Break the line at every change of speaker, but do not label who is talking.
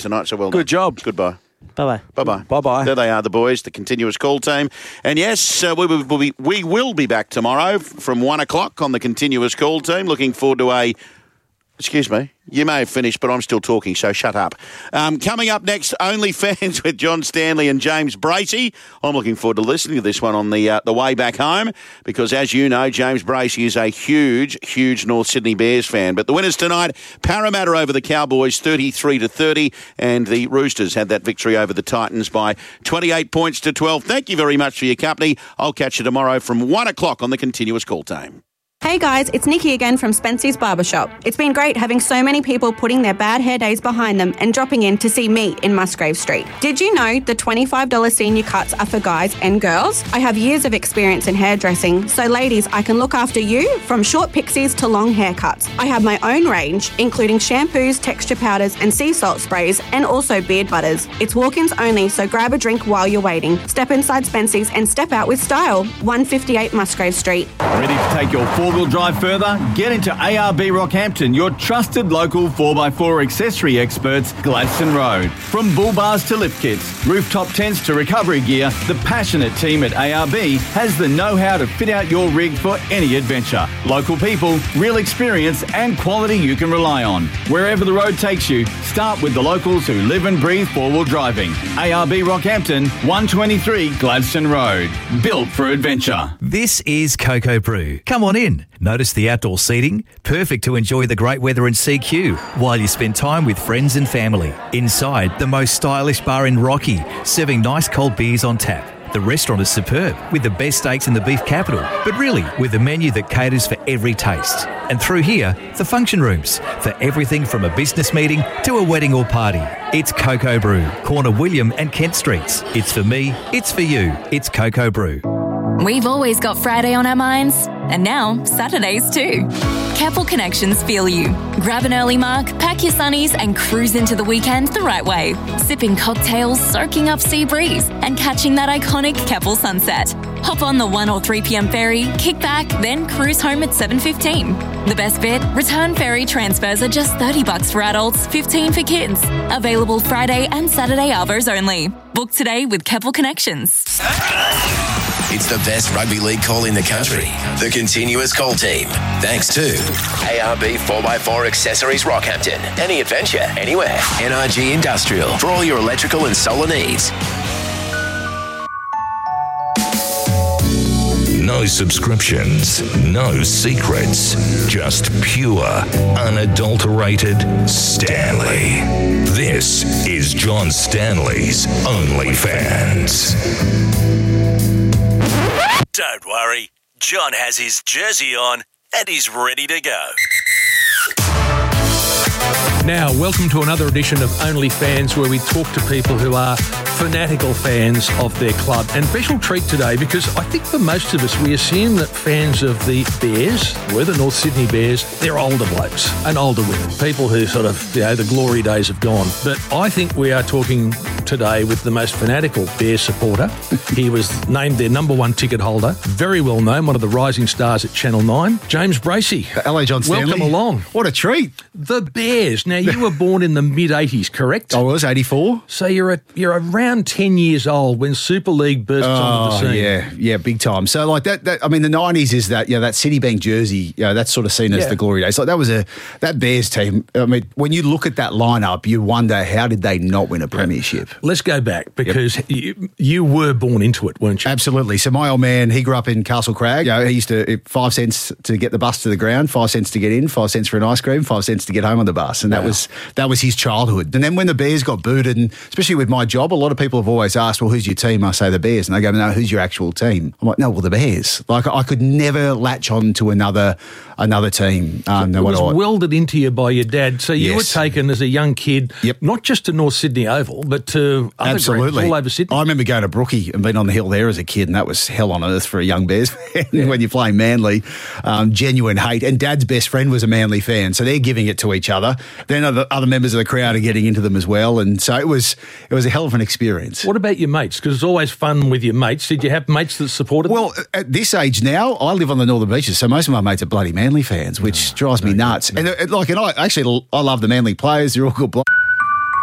tonight, so well done.
Good job.
Goodbye.
Bye-bye.
Bye-bye.
Bye-bye.
There they are, the boys, the continuous call team. And yes, we will be back tomorrow from 1 o'clock on the continuous call team. Looking forward to a... Excuse me. You may have finished, but I'm still talking, so shut up. Coming up next, OnlyFans with John Stanley and James Bracey. I'm looking forward to listening to this one on the way back home because, as you know, James Bracey is a huge North Sydney Bears fan. But the winners tonight, Parramatta over the Cowboys 33-30, and the Roosters had that victory over the Titans by 28 points to 12. Thank you very much for your company. I'll catch you tomorrow from 1 o'clock on the continuous call team.
Hey guys, it's Nikki again from Spency's Barbershop. It's been great having so many people putting their bad hair days behind them and dropping in to see me in Musgrave Street. Did you know the $25 senior cuts are for guys and girls? I have years of experience in hairdressing, so ladies, I can look after you from short pixies to long haircuts. I have my own range, including shampoos, texture powders and sea salt sprays, and also beard butters. It's walk-ins only, so grab a drink while you're waiting. Step inside Spency's and step out with style. 158 Musgrave Street.
Ready to take your four-wheel drive further? Get into ARB Rockhampton, your trusted local 4x4 accessory experts, Gladstone Road. From bull bars to lift kits, rooftop tents to recovery gear, the passionate team at ARB has the know-how to fit out your rig for any adventure. Local people, real experience and quality you can rely on. Wherever the road takes you, start with the locals who live and breathe four-wheel driving. ARB Rockhampton, 123 Gladstone Road. Built for adventure.
This is Cocoa Brew. Come on in. Notice the outdoor seating? Perfect to enjoy the great weather in CQ while you spend time with friends and family. Inside, the most stylish bar in Rocky, serving nice cold beers on tap. The restaurant is superb, with the best steaks in the beef capital, but really with a menu that caters for every taste. And through here, the function rooms, for everything from a business meeting to a wedding or party. It's Cocoa Brew, corner William and Kent Streets. It's for me, it's for you, it's Cocoa Brew.
We've always got Friday on our minds, and now Saturdays too. Keppel Connections feel you. Grab an early mark, pack your sunnies and cruise into the weekend the right way. Sipping cocktails, soaking up sea breeze and catching that iconic Keppel sunset. Hop on the 1 or 3 p.m. ferry, kick back, then cruise home at 7:15. The best bit? Return ferry transfers are just $30 for adults, $15 for kids. Available Friday and Saturday arvos only. Book today with Keppel Connections.
It's the best rugby league call in the country. The Continuous Call Team. Thanks to ARB 4x4 Accessories Rockhampton. Any adventure, anywhere. NRG Industrial. For all your electrical and solar needs.
No subscriptions, no secrets, just pure, unadulterated Stanley. This is John Stanley's OnlyFans.
Don't worry, John has his jersey on and he's ready to go.
Now, welcome to another edition of OnlyFans, where we talk to people who are fanatical fans of their club. And special treat today, because I think for most of us, we assume that fans of the Bears, we're the North Sydney Bears, they're older blokes and older women, people who sort of, the glory days have gone. But I think we are talking today with the most fanatical Bears supporter. He was named their number one ticket holder, very well known, one of the rising stars at Channel 9, James Bracey.
Hello, John Stanley.
Welcome along.
What a treat.
The Bears. Now, you were born in the mid-80s, correct?
I was, 84.
So you're around 10 years old when Super League bursts onto the scene.
Yeah, big time. So like that I mean, the 90s is that, that Citibank jersey, that's sort of seen as the glory days. Like that Bears team, I mean, when you look at that lineup, you wonder, how did they not win a premiership?
Let's go back, because you were born into it, weren't you?
Absolutely. So my old man, he grew up in Castle Crag. He used to, 5 cents to get the bus to the ground, 5 cents to get in, 5 cents for an ice cream, 5 cents to get home on the bus. And that was his childhood. And then when the Bears got booted, and especially with my job, a lot of people have always asked, well, who's your team? I say the Bears. And they go, no, who's your actual team? I'm like, no, well, the Bears. Like, I could never latch on to another team.
It was welded into you by your dad. So you were taken as a young kid, not just to North Sydney Oval, but to other grounds all over Sydney.
I remember going to Brookie and being on the hill there as a kid, and that was hell on earth for a young Bears fan when you're playing Manly. Genuine hate. And Dad's best friend was a Manly fan, so they're giving it to each other. Then other members of the crowd are getting into them as well. And so it was a hell of an experience.
What about your mates? Because it's always fun with your mates. Did you have mates that supported them?
Well, at this age now, I live on the Northern Beaches, so most of my mates are bloody Manly fans, which drives me nuts. And I love the Manly players. They're all good blokes.